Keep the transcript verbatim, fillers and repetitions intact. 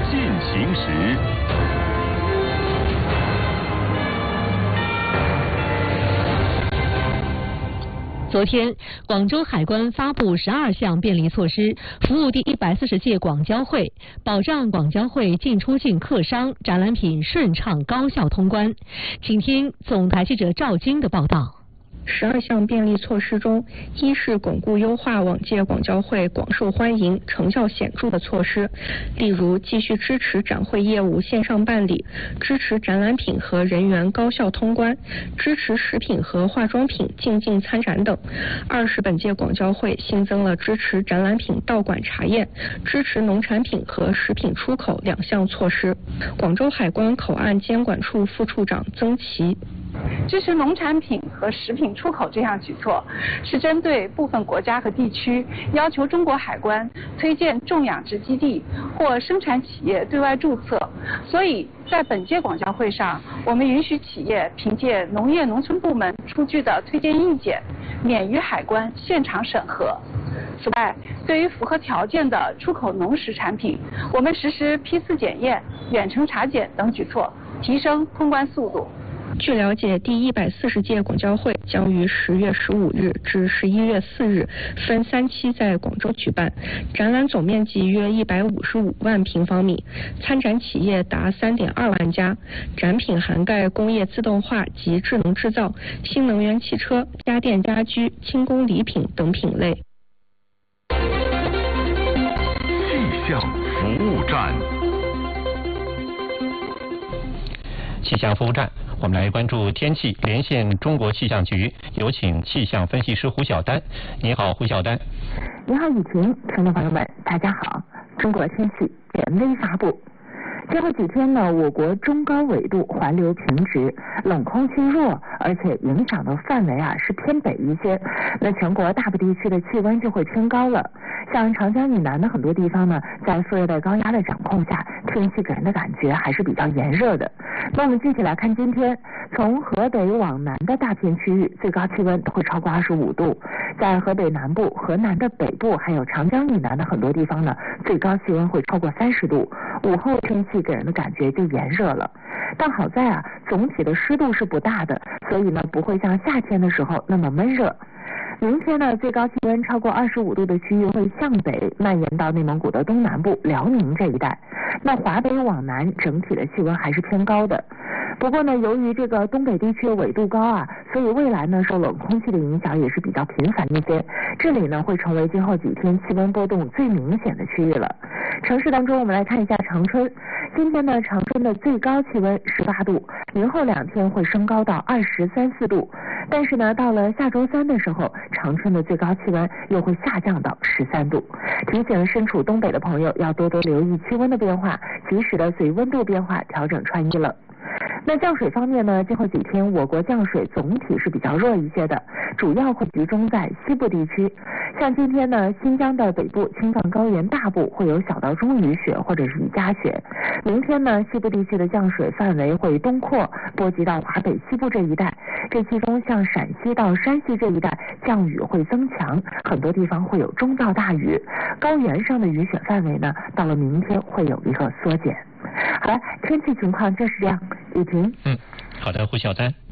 进行时。 昨天，广州海关发布十二项便利措施，服务第一百四十届广交会，保障广交会进出境客商展览品顺畅高效通关。请听总台记者赵晶的报道。 十二项便利措施中，一是巩固优化往届广交会广受欢迎、成效显著的措施，例如继续支持展会业务线上办理，支持展览品和人员高效通关，支持食品和化妆品进境参展等。二是本届广交会新增了支持展览品到馆查验、支持农产品和食品出口两项措施。广州海关口岸监管处副处长曾琦。 支持农产品和食品出口这项举措，是针对部分国家和地区要求中国海关推荐重养殖基地或生产企业对外注册，所以在本届广交会上，我们允许企业凭借农业农村部门出具的推荐意见，免于海关现场审核。此外，对于符合条件的出口农食产品，我们实施批次检验、远程查检等举措，提升通关速度。 据了解，第一百四十届广交会将于十月十五日至十一月四日分三期在广州举办，展览总面积约一百五十五万平方米，参展企业达三点二万家，展品涵盖工业自动化及智能制造、新能源汽车、家电家居、轻工礼品等品类。 气象服务站， 气象服务站。我们来关注天气，连线中国气象局，有请气象分析师胡晓丹。你好，胡晓丹。 你好，雨婷，听众朋友们，大家好。中国天气权威发布。最后几天呢，我国中高纬度环流平直，冷空气弱，而且影响的范围啊是偏北一些。那全国大部地区的气温就会偏高了。像长江以南的很多地方呢，在副热带高压的掌控下，天气给人的感觉还是比较炎热的。那我们具体来看今天，从河北往南的大片区域，最高气温都会超过二十五度。在河北南部、河南的北部，还有长江以南的很多地方呢，最高气温会超过三十度。午后天气给人的感觉就炎热了。但好在啊，总体的湿度是不大的，所以呢不会像夏天的时候那么闷热。明天呢，最高气温超过二十五度的区域会向北蔓延到内蒙古的东南部、辽宁这一带。那华北往南，整体的气温还是偏高的。不过呢，由于这个东北地区的纬度高啊，所以未来呢受冷空气的影响也是比较频繁一些。这里呢会成为今后几天气温波动最明显的区域了。城市当中，我们来看一下长春。今天呢，长春的最高气温十八度，明后两天会升高到二十三四度。但是呢，到了下周三的时候，长春的最高气温又会下降到十三度。提醒身处东北的朋友要多多留意气温的变化，及时的随温度变化调整穿衣了。那降水方面呢，今后几天我国降水总体是比较弱一些的，主要会集中在西部地区。像今天呢，新疆的北部、青藏高原大部会有小到中雨雪或者是雨夹雪。明天呢，西部地区的降水范围会东扩，波及到华北西部这一带。这其中像陕西到山西这一带降雨会增强，很多地方会有中到大雨。高原上的雨雪范围呢，到了明天会有一个缩减。好了，天气情况就是这样。雨婷， 嗯，好的，胡晓丹。